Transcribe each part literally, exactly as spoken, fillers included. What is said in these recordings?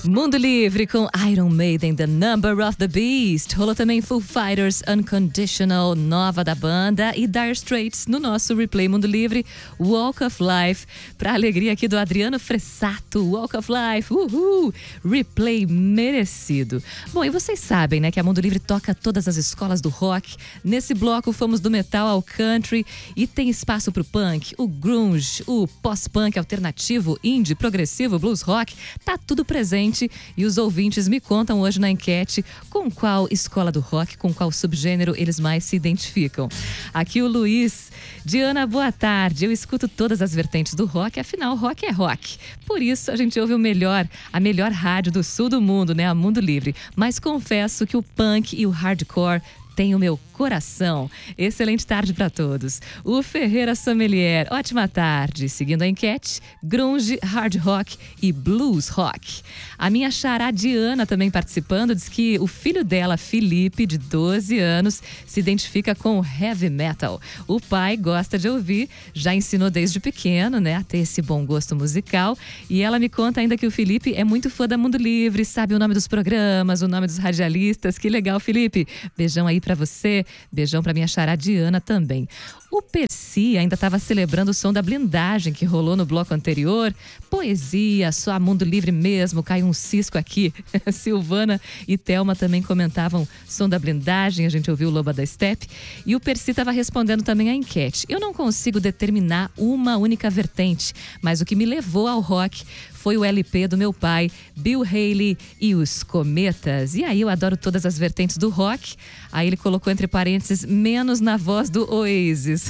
Mundo Livre com Iron Maiden, The Number of the Beast. Rolou também Foo Fighters, Unconditional, nova da banda, e Dire Straits no nosso replay Mundo Livre, Walk of Life. Pra alegria aqui do Adriano Fressato, Walk of Life, uhul, replay merecido. Bom, e vocês sabem, né, que a Mundo Livre toca todas as escolas do rock. Nesse bloco fomos do metal ao country e tem espaço pro punk, o grunge, o pós-punk alternativo, indie, progressivo, blues rock, tá tudo presente. E os ouvintes me contam hoje na enquete com qual escola do rock, com qual subgênero eles mais se identificam. Aqui o Luiz. Diana, boa tarde. Eu escuto todas as vertentes do rock, afinal, rock é rock. Por isso, a gente ouve o melhor, a melhor rádio do sul do mundo, né? A Mundo Livre. Mas confesso que o punk e o hardcore tem o meu coração. Excelente tarde para todos. O Ferreira Sommelier, ótima tarde. Seguindo a enquete, grunge, hard rock e blues rock. A minha xará Diana também participando, diz que o filho dela, Felipe, de doze anos, se identifica com heavy metal. O pai gosta de ouvir, já ensinou desde pequeno, né, a ter esse bom gosto musical. E ela me conta ainda que o Felipe é muito fã da Mundo Livre, sabe o nome dos programas, o nome dos radialistas. Que legal, Felipe. Beijão aí pra você, beijão pra minha xará Diana também. O Percy ainda estava celebrando o som da blindagem que rolou no bloco anterior. Poesia, só a Mundo Livre mesmo, caiu um cisco aqui. Silvana e Thelma também comentavam som da blindagem, a gente ouviu o Loba da Steppe. E o Percy estava respondendo também à enquete. Eu não consigo determinar uma única vertente, mas o que me levou ao rock foi o L P do meu pai, Bill Haley e os Cometas. E aí eu adoro todas as vertentes do rock. Aí ele colocou entre parênteses, menos na voz do Oasis.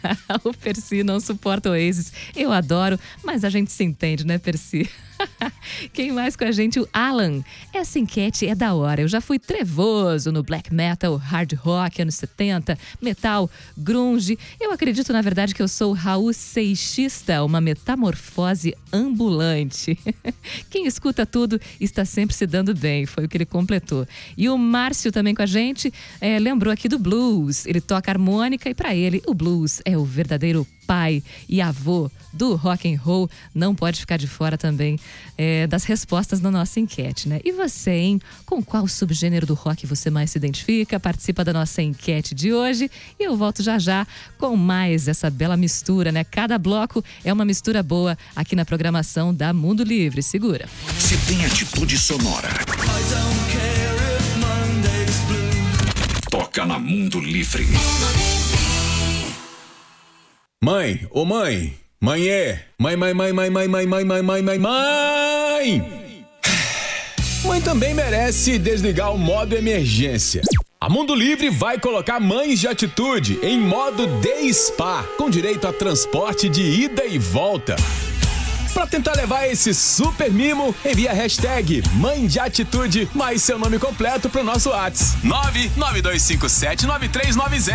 O Percy não suporta o Oasis. Eu adoro, mas a gente se entende, né, Percy? Quem mais com a gente? O Alan. Essa enquete é da hora. Eu já fui trevoso no black metal, hard rock, anos setenta, metal, grunge. Eu acredito, na verdade, que eu sou Raul Seixista, uma metamorfose ambulante. Quem escuta tudo está sempre se dando bem, foi o que ele completou. E o Márcio também com a gente, é, lembrou aqui do blues. Ele toca harmônica e para ele o blues é o verdadeiro pai e avô do rock and roll. Não pode ficar de fora também é, das respostas na nossa enquete, né? E você, hein? Com qual subgênero do rock você mais se identifica? Participa da nossa enquete de hoje e eu volto já já com mais essa bela mistura, né? Cada bloco é uma mistura boa aqui na programação da Mundo Livre. Segura. Se tem atitude sonora, toca na Mundo Livre. Mãe, ô mãe, mãe é, mãe, mãe, mãe, mãe, mãe, mãe, mãe, mãe, mãe, mãe, mãe. Mãe também merece desligar o modo emergência. A Mundo Livre vai colocar Mães de Atitude em modo Day Spa, com direito a transporte de ida e volta. Pra tentar levar esse super mimo, envia a hashtag Mãe de Atitude mais seu nome completo pro nosso WhatsApp nove nove dois cinco sete nove três nove zero.